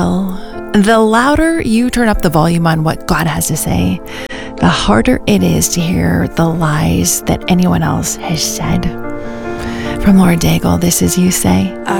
The louder you turn up the volume on what God has to say, the harder it is to hear the lies that anyone else has said. From Laura Daigle, this is You Say.